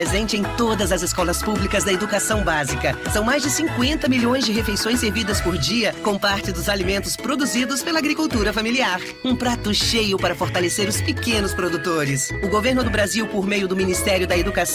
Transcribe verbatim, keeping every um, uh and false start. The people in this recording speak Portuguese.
Presente em todas as escolas públicas da educação básica. São mais de cinquenta milhões de refeições servidas por dia, com parte dos alimentos produzidos pela agricultura familiar. Um prato cheio para fortalecer os pequenos produtores. O governo do Brasil, por meio do Ministério da Educação,